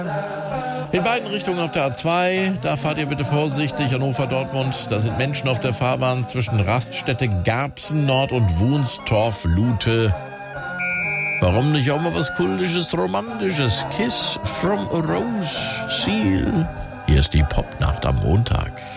In beiden Richtungen auf der A2, da fahrt ihr bitte vorsichtig. Hannover-Dortmund, da sind Menschen auf der Fahrbahn zwischen Raststätte Garbsen Nord und Wunstorf-Lute. Warum nicht auch mal was Kultisches, Romantisches? Kiss from a Rose, Seal. Hier ist die Popnacht am Montag.